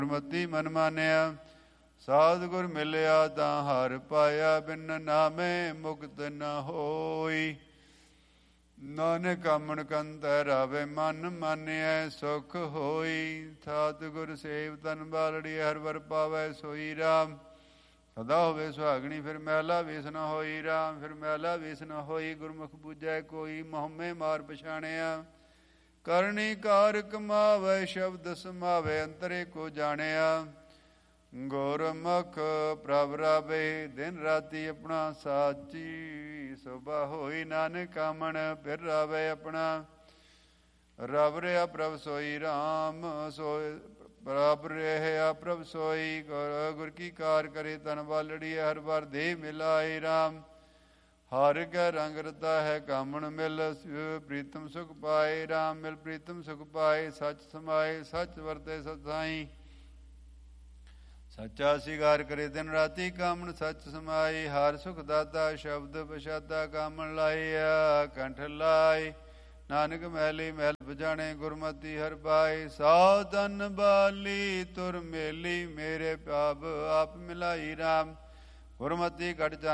ਗੁਰਮਤੀ ਮਨ ਮਾਨਿਆ। ਸਾਧ ਗੁਰ ਮਿਲਿਆ ਤਾਂ ਹਰ ਪਾਇਆ, ਬਿਨ ਨਾਮੇ ਮੁਕਤ ਨ ਹੋਈ। ਨਾਨਕ ਆਮਣ ਕੰਤੈ ਰਾਵੇ, ਮਨ ਮਾਨਿਐ ਸੁਖ ਹੋਈ। ਸਾਧ ਗੁਰ ਸੇਵ ਤਨ ਬਾਲੜੀ, ਹਰ ਵਰ ਪਾਵੈ ਸੋਈ ਰਾਮ। ਸਦਾ ਹੋਵੇ ਸੁਹਾਗਣੀ, ਫਿਰ ਮਹਿਲਾ ਵੇਸ ਨ ਹੋਈ ਰਾਮ। ਫਿਰ ਮਹਿਲਾ ਵੇਸ ਨ ਹੋਈ, ਗੁਰਮੁਖ ਬੂਝੈ ਕੋਈ। ਮਹਮੇ ਮਾਰ ਪਛਾਣਿਆ, ਕਰਨੀ ਕਾਰ ਕਮਾਵੇ। ਸ਼ਬਦ ਸਮਾਵੇ, ਅੰਤਰੇ ਕੋ ਜਾਣਿਆ। ਗੁਰਮੁਖ ਪ੍ਰਭ ਰਾਵੇ, ਦਿਨ ਰਾਤੀ ਆਪਣਾ ਸਾਚੀ। ਸੋਭਾ ਹੋਈ ਨਾਨਕ ਆਮਣ, ਫਿਰ ਰਾਵੇ ਆਪਣਾ। ਰਬ ਰਿਹਾ ਪ੍ਰਭ ਸੋਈ ਰਾਮ, ਸੋਏ ਪ੍ਰਭ ਰਿਹਾ ਪ੍ਰਭ ਸੋਈ। ਗੁਰ ਕੀ ਕਾਰ ਕਰੇ ਤਨ ਬਾਲੜੀ, ਹਰ ਵਾਰ ਦੇਹ ਮਿਲਾਏ ਰਾਮ। ਹਰ ਕੈ ਰੰਗ ਰਤਾ ਹੈ ਕਾਮਣ ਮਿਲ, ਪ੍ਰੀਤਮ ਸੁਖ ਪਾਏ ਰਾਮ। ਮਿਲ ਪ੍ਰੀਤਮ ਸੁਖ ਪਾਏ, ਸੱਚ ਸਮਾਏ ਸੱਚ ਵਰਤੇ ਸਤਾਈ। ਸੱਚਾ ਸਿਗਾਰ ਕਰੇ ਦਿਨ ਰਾਤੀ, ਕਾਮਣ ਸੱਚ ਸਮਾਈ। ਹਰ ਸੁਖ ਦਾਤਾ ਸ਼ਬਦ ਪਛਾਤਾ, ਕਾਮਣ ਲਾਇਆ ਕੰਠ ਲਾਈ। ਨਾਨਕ ਮਹਿਲੀ ਮਹਿਲ ਬਜਾਣੇ, ਗੁਰਮਤੀ ਹਰ ਪਾਈ। ਸਾਧਨ ਬਾਲੀ ਤੁਰ ਮੇਲੀ, ਮੇਰੇ ਪਾਪ ਆਪ ਮਿਲਾਈ ਰਾਮ। ਗੁਰਮਤੀ ਘਟ